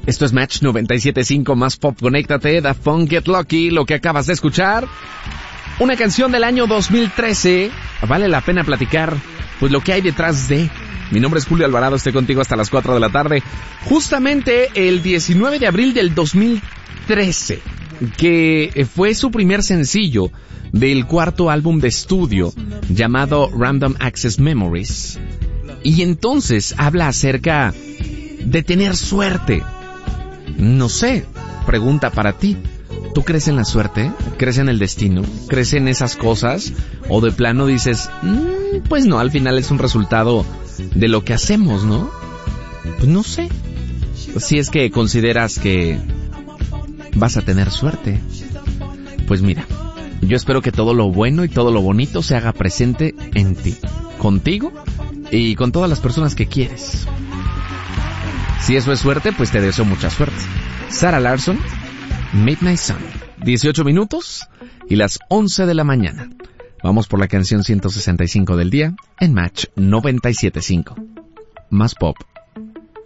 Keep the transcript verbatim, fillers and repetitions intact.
Esto es Match noventa y siete punto cinco más pop. Conéctate, Daft Punk, Get Lucky, lo que acabas de escuchar. Una canción del año dos mil trece. Vale la pena platicar, pues, lo que hay detrás de... Mi nombre es Julio Alvarado, estoy contigo hasta las cuatro de la tarde. Justamente el diecinueve de abril del dos mil trece, que fue su primer sencillo del cuarto álbum de estudio llamado Random Access Memories. Y entonces habla acerca de tener suerte. No sé, pregunta para ti. ¿Tú crees en la suerte? ¿Crees en el destino? ¿Crees en esas cosas? ¿O de plano dices, mmm, pues no, al final es un resultado de lo que hacemos, ¿no? Pues no sé. Si es que consideras que vas a tener suerte. Pues mira, yo espero que todo lo bueno y todo lo bonito se haga presente en ti, contigo y con todas las personas que quieres. Si eso es suerte, pues te deseo mucha suerte. Sarah Larsson, Midnight Sun. dieciocho minutos y las once de la mañana. Vamos por la canción ciento sesenta y cinco del día en Match noventa y siete punto cinco. Más pop